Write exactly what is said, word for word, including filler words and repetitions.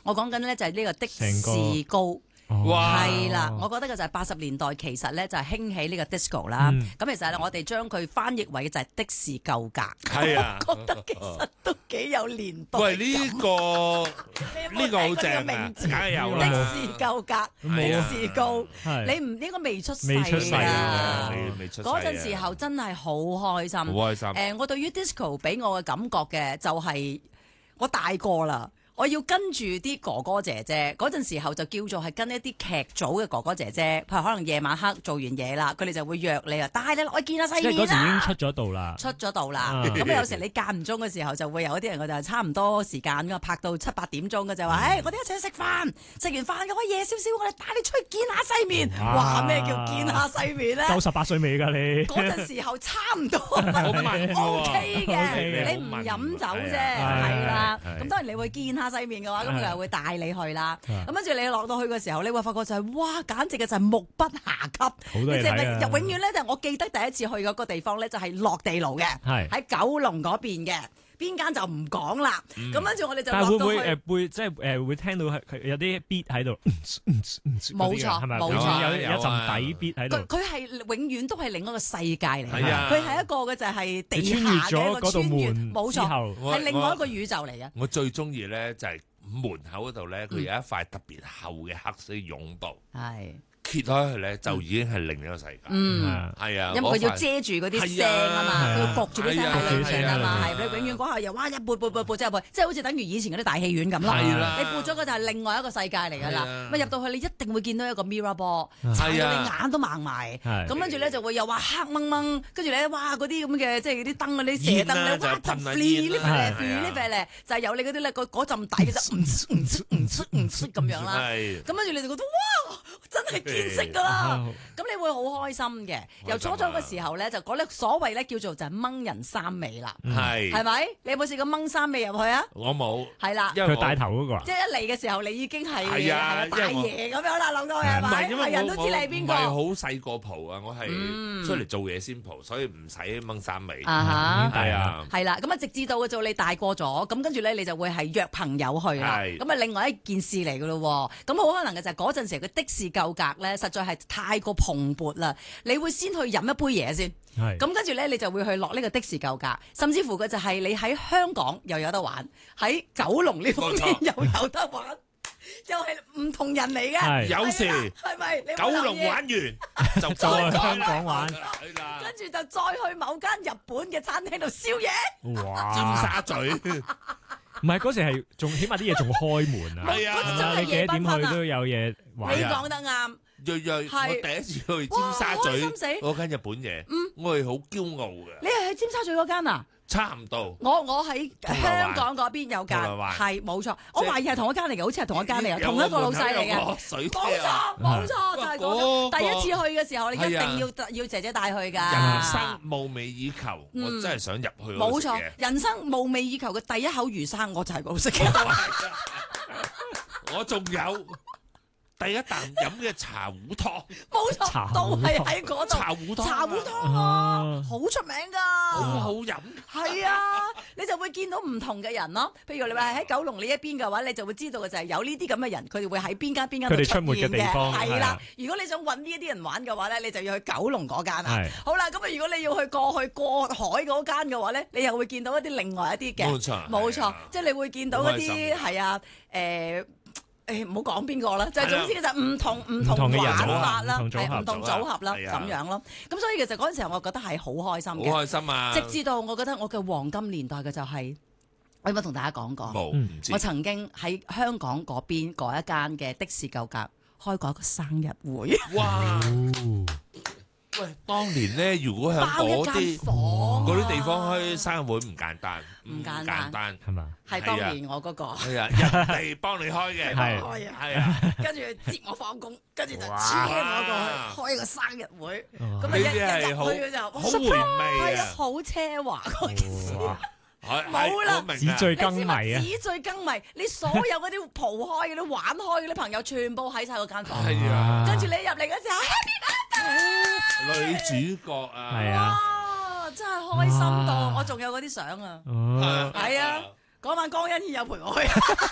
我講緊咧就係呢個的士高。 哇係啦，我覺得嘅就係八十年代其實咧就係興起呢個 disco 啦。咁、嗯、其實咧我哋將佢翻譯為嘅就係的士舊格。 係啊， 我覺得其實都幾有年代。 喂，呢、這個呢個好正啊，梗係有啦。 的士舊格，的士高，你唔應該未出世啊？ 你未出世嗰陣時候真係好開心， 好開心。誒、 呃，我對於 disco 俾我嘅感覺嘅就係我大個啦。我要跟住啲哥哥姐姐，嗰陣時候就叫做係跟一啲劇組嘅哥哥姐姐，譬如可能夜晚黑做完嘢啦，佢哋就會約你啊，帶你落去見下世面啦。 即係嗰時已經出咗道啦， 出咗道啦。咁、啊、有時你間唔中嘅時候就會有一啲人，我就係差唔多時間咁拍到七八點鐘嘅就話，誒、嗯哎，我哋一齊去食飯，食完飯嘅可以夜少少，我哋帶你出去見下世面。哇！咩叫見下世面咧？ 夠十八歲未㗎你？ 嗰陣時候差唔多，O K 嘅，你唔飲酒啫，係啦。咁當然你會見下世面嘅話，咁佢又會帶你去啦。咁跟住你落到去嘅時候，你會發覺就係、是、哇，簡直嘅就係目不暇給。 好多嘢睇啊！ 永遠咧就我記得第一次去嗰個地方咧就係落地牢嘅，喺九龍嗰邊嘅。邊間就唔講啦。咁跟住我哋就落到去。但係會唔會誒會即係誒會聽到係有啲 beat 喺度？冇錯，係咪？冇錯，有有一陣底 beat 喺度。佢係永遠都係另一個世界嚟嘅。佢係一個嘅就係地下嘅一個穿越。冇錯，係另外一個宇宙嚟嘅。 我最中意咧就係門口嗰度咧，佢有一塊特別厚嘅黑色絨布。係。揭開佢咧，就已經係另一個世界。嗯，係啊， 因為佢要遮住嗰啲聲啊嘛，佢要焗住啲聲喺裏面啊嘛，係你永遠嗰下又哇一撥撥撥撥即係撥，即係好似等於以前嗰啲大戲院咁咯。係啦，你撥咗個就係另外一個世界嚟㗎啦。咁入到去你一定會見到一個 mirror ball，踩到你眼都盲埋。咁跟住咧就會又話黑掹掹，跟住咧哇嗰啲咁嘅即係啲燈嗰啲射燈咧，哇就 flee 呢塊嚟呢塊嚟，就係有你嗰啲咧嗰嗰陣底嘅啫，唔出唔出唔出唔出咁樣啦。咁跟住你就覺得哇真係〜見識噶啦，咁你會好開心嘅。由初初嘅時候咧，就講咧所謂咧叫做就係掹人衫尾啦，係係咪？你有冇試過掹衫尾入去啊？ 我冇， 係啦， 因為佢帶頭嗰個， 即係一嚟嘅時候，你已經係係啊大爺咁樣啦，諗到係咪？係人都知你係邊個。唔係好細個蒲啊，我係出嚟做嘢先蒲，所以唔使掹衫尾。啊哈，係啊，係啦。咁啊，直至到嘅做你大個咗，咁跟住咧，你就會係約朋友去啦。咁啊，另外一件事嚟噶咯。咁好可能嘅就係嗰陣時嘅的士夠格咧。實在係太過蓬勃啦！你會先去飲一杯嘢先，咁跟住咧你就會去落呢個的士夠格，甚至乎嘅就係你喺香港又有得玩，喺九龍呢方面又有得玩，又係唔同人嚟嘅。 有時係咪？ 九龍玩完就再去香港玩， 跟住就再去某間日本嘅餐廳度宵夜。 哇！尖沙咀。 唔係嗰時係仲起碼啲嘢仲開門啊！ 係啊， 你幾多點去都有嘢玩。 你講得啱， 銳銳，我第一次去尖沙咀嗰間日本嘢，我係好驕傲嘅。 你係喺尖沙咀嗰間啊？ 差唔多。 我我喺香港嗰邊有間，係冇錯。我懷疑係同一間嚟嘅，好似係同一間嚟嘅，同一個老細嚟嘅。冇錯冇錯，就係嗰間。第一次去嘅時候，你一定要要姐姐帶去㗎。 人生夢寐以求，我真係想入去。 冇錯，人生夢寐以求嘅第一口魚生，我就係嗰度食嘅。 我仲有。第一啖飲嘅茶壺湯， 冇錯，都係喺嗰度。 茶壺湯， 茶壺湯啊，好出名㗎， 好好飲。係啊，你就會見到唔同嘅人咯。譬如你話喺九龍呢一邊嘅話，你就會知道嘅就係有呢啲咁嘅人，佢哋會喺邊間邊間度出現嘅。係啦，如果你想揾呢一啲人玩嘅話咧，你就要去九龍嗰間啊。好啦，咁啊，如果你要去過去過海嗰間嘅話咧，你又會見到一啲另外一啲嘅。冇錯，冇錯，即係你會見到一啲係啊，誒。誒唔好講邊個啦，就係總之就唔同唔同玩法啦，係唔同組合啦，咁樣咯。咁所以其實嗰陣時候，我覺得係好開心嘅， 好開心啊！ 直至到我覺得我嘅黃金年代嘅就係，我有冇同大家講過？ 冇，唔知。 我曾經喺香港嗰邊嗰一間嘅的士夠格開過一個生日會。哇！ 喂，當年咧，如果喺嗰啲嗰啲地方開生日會唔簡單，唔簡單係嘛？ 係當年我嗰個係啊，人哋幫你開嘅， 係係啊，跟住接我放工，跟住就車我過去開個生日會，咁啊一一入去就好回味啊，好奢華嗰件事。冇啦， 紙醉金迷啊！ 紙醉金迷，你所有嗰啲蒲開嘅、啲玩開嘅啲朋友，全部喺晒嗰間房。 係啊， 跟住你入嚟嗰時候 ，Happy Birthday！ 女主角啊， 係啊， 哇，真係開心到，我仲有嗰啲相啊，係啊，嗰晚江欣燕有陪我去。